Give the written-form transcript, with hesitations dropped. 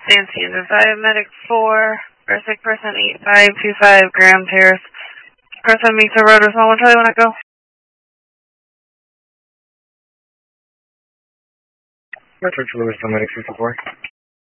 Nancy into 5, Medic 4, for a sick person 8525 Graham Terrace. Person meets the road with small one, Charlie, when I go. Metro Lewis, Medic 64.